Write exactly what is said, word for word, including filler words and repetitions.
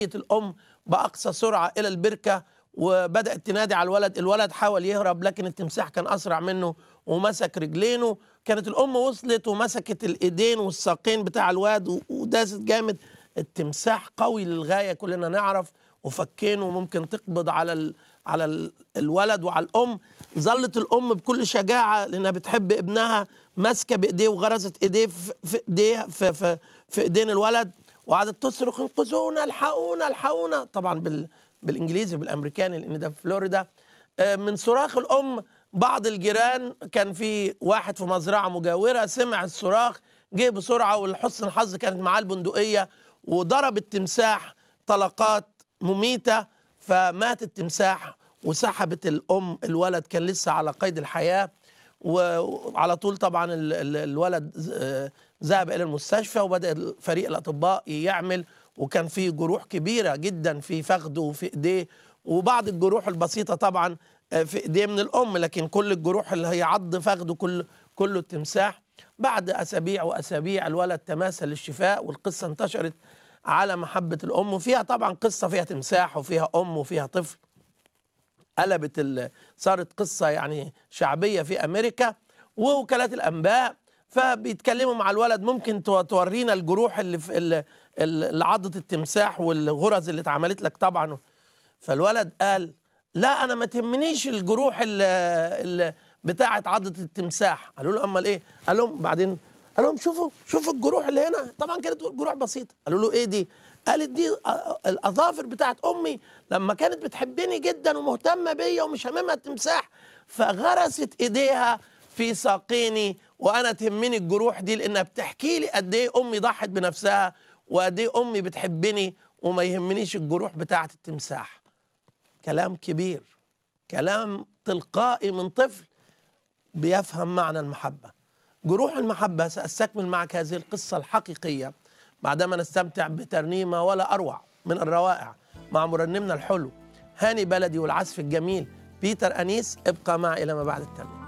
الأم بأقصى سرعة إلى البركة وبدأت تنادي على الولد. الولد حاول يهرب لكن التمساح كان أسرع منه ومسك رجلينه. كانت الأم وصلت ومسكت الإيدين والساقين بتاع الواد وداست جامد. التمساح قوي للغاية كلنا نعرف، وفكينه وممكن تقبض على ال على ال الولد وعلى الأم. ظلت الأم بكل شجاعة لأنها بتحب ابنها ماسكة بإيديه وغرزت إيديه في إيديه في, في, في إيدين الولد وقعدت تصرخ انقذونا الحقونا الحقونا، طبعا بال بالانجليزي بالامريكاني لان ده في فلوريدا. من صراخ الام بعض الجيران، كان في واحد في مزرعه مجاوره سمع الصراخ، جه بسرعه ولحسن الحظ كانت معاه البندقيه وضرب التمساح طلقات مميته فمات التمساح وسحبت الام الولد، كان لسه على قيد الحياه. وعلى طول طبعا الولد ذهب الى المستشفى وبدأ فريق الاطباء يعمل، وكان في جروح كبيره جدا في فخده وفي ايديه، وبعض الجروح البسيطه طبعا في ايديه من الام، لكن كل الجروح اللي هي عض فخده كل كله التمساح. بعد اسابيع واسابيع الولد تماثل للشفاء، والقصه انتشرت على محبه الام، وفيها طبعا قصه فيها تمساح وفيها ام وفيها طفل، قلبت صارت قصه يعني شعبيه في امريكا. ووكالات الانباء فبيتكلموا مع الولد، ممكن تورينا الجروح اللي في اللي عضت التمساح والغرز اللي اتعملت لك طبعا. فالولد قال لا انا ما تهمنيش الجروح اللي, اللي بتاعت عضة التمساح. قالوا له امال ايه؟ قال لهم بعدين قال لهم شوفوا شوفوا الجروح اللي هنا، طبعا كانت جروح بسيطه. قالوا له ايه دي؟ قالت دي الاظافر بتاعت امي لما كانت بتحبني جدا ومهتمه بيا ومش هاممها التمساح فغرست ايديها في ساقيني، وانا تهمني الجروح دي لانها بتحكي لي قد ايه امي ضحت بنفسها وقد ايه امي بتحبني وما يهمنيش الجروح بتاعت التمساح. كلام كبير، كلام تلقائي من طفل بيفهم معنى المحبه. جروح المحبه ساستكمل معك هذه القصه الحقيقيه بعدما نستمتع بترنيمه ولا اروع من الروائع مع مرنمنا الحلو هاني بلدي والعزف الجميل بيتر انيس. ابقى معي الى ما بعد الترنيمه.